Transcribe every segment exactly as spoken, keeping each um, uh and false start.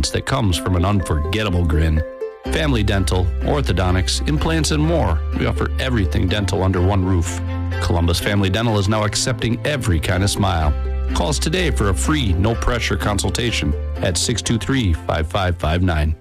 confidence that comes from an unforgettable grin. Family Dental, orthodontics, implants, and more. We offer everything dental under one roof. Columbus Family Dental is now accepting every kind of smile. Call us today for a free, no-pressure consultation at six two three, five five five nine.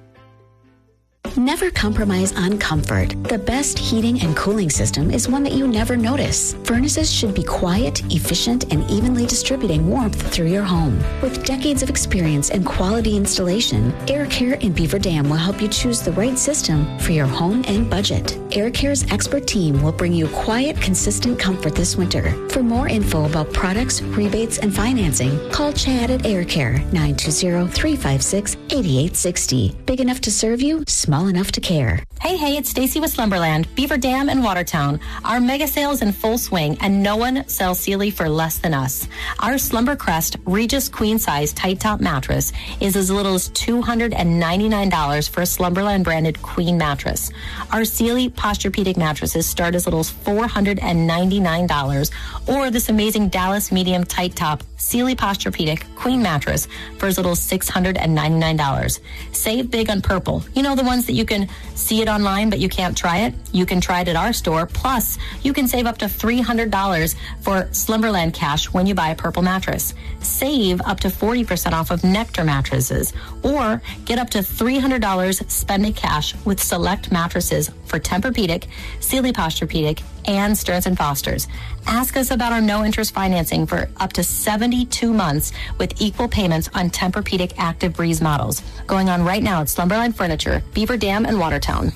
Never compromise on comfort. The best heating and cooling system is one that you never notice. Furnaces should be quiet, efficient, and evenly distributing warmth through your home. With decades of experience and quality installation, Air Care in Beaver Dam will help you choose the right system for your home and budget. Air Care's expert team will bring you quiet, consistent comfort this winter. For more info about products, rebates, and financing, call Chad at Air Care, nine two zero, three five six, eight eight six zero. Big enough to serve you, small enough to care. Hey, hey, it's Stacy with Slumberland, Beaver Dam and Watertown. Our mega sales in full swing, and no one sells Sealy for less than us. Our Slumber Crest Regis Queen Size Tight Top Mattress is as little as two hundred ninety-nine dollars for a Slumberland branded Queen mattress. Our Sealy Posturepedic mattresses start as little as four hundred ninety-nine dollars, or this amazing Dallas Medium Tight Top Sealy Posturepedic Queen mattress for as little as six hundred ninety-nine dollars. Save big on purple. You know, the ones that you can see it online, but you can't try it? You can try it at our store. Plus, you can save up to three hundred dollars for Slumberland cash when you buy a purple mattress. Save up to forty percent off of Nectar mattresses, or get up to three hundred dollars spending cash with select mattresses for Tempur-Pedic, Sealy Posturepedic, and Stearns and Foster's. Ask us about our no-interest financing for up to seventy-two months with equal payments on Tempur-Pedic Active Breeze models. Going on right now at Slumberland Furniture, Beaver Dam, and Watertown.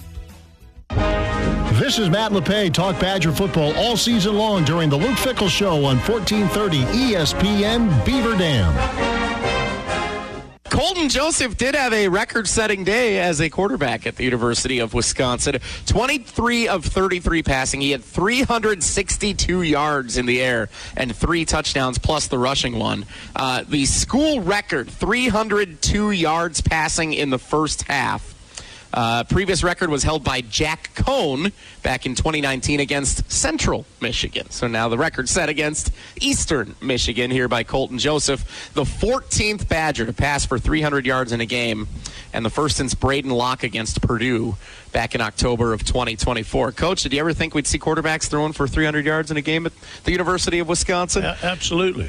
This is Matt LePay, Talk Badger football all season long during the Luke Fickell Show on fourteen thirty E S P N Beaver Dam. Colton Joseph did have a record-setting day as a quarterback at the University of Wisconsin. twenty-three of thirty-three passing. He had three hundred sixty-two yards in the air and three touchdowns plus the rushing one. Uh, the school record, three hundred two yards passing in the first half. Uh, previous record was held by Jack Cohn back in twenty nineteen against Central Michigan. So now the record set against Eastern Michigan here by Colton Joseph. The fourteenth Badger to pass for three hundred yards in a game, and the first since Braden Locke against Purdue back in October of twenty twenty-four. Coach, did you ever think we'd see quarterbacks throwing for three hundred yards in a game at the University of Wisconsin? Uh, absolutely.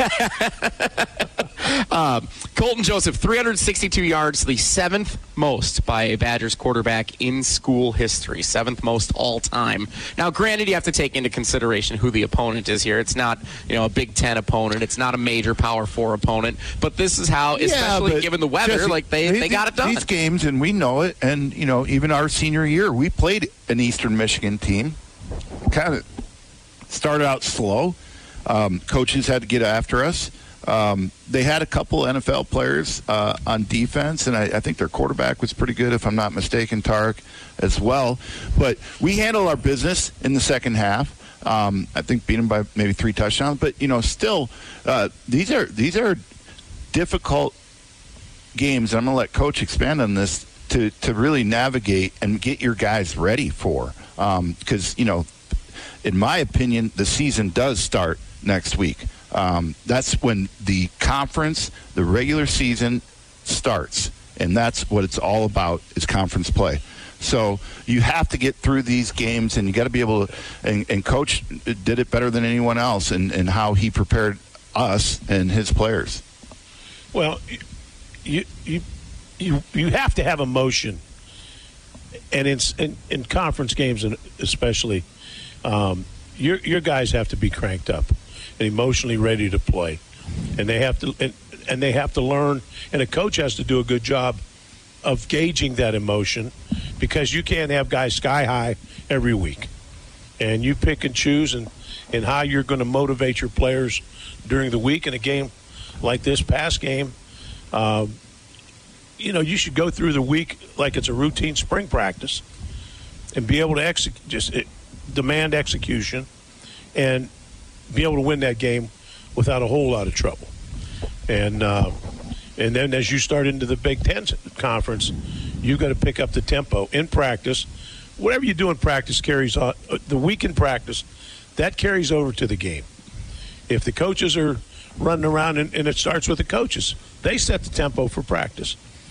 um, Colton Joseph, three hundred sixty-two yards, the seventh most by a Badgers quarterback in school history, seventh most all time. Now, granted, you have to take into consideration who the opponent is here. It's not, you know, a Big Ten opponent. It's not a major Power Four opponent. But this is how, especially yeah, given the weather, Jesse, like they, they got it done. These games, and we know it, and, you know, even our senior year, we played an Eastern Michigan team. Kind of started out slow. Um, coaches had to get after us. Um, they had a couple N F L players uh, on defense, and I, I think their quarterback was pretty good, if I'm not mistaken, Tarek, as well. But we handled our business in the second half. Um, I think beat them by maybe three touchdowns. But, you know, still, uh, these are these are difficult games. I'm going to let Coach expand on this to, to really navigate and get your guys ready for. Because, um, you know, in my opinion, the season does start next week. Um, that's when the conference, the regular season starts, and that's what it's all about, is conference play. So you have to get through these games, and you got to be able to, and, and Coach did it better than anyone else in, in how he prepared us and his players. Well, you you you, you have to have emotion, and in, in, in conference games especially, um, your your guys have to be cranked up and emotionally ready to play, and they have to and, and they have to learn, and a coach has to do a good job of gauging that emotion, because you can't have guys sky high every week, and you pick and choose and and how you're going to motivate your players during the week. In a game like this past game, um, you know, you should go through the week like it's a routine spring practice and be able to execute, just it, demand execution, and be able to win that game without a whole lot of trouble. And uh, and then as you start into the Big Ten conference, you've got to pick up the tempo in practice. Whatever you do in practice carries on. The week in practice, that carries over to the game. If the coaches are running around, and, and it starts with the coaches, they set the tempo for practice.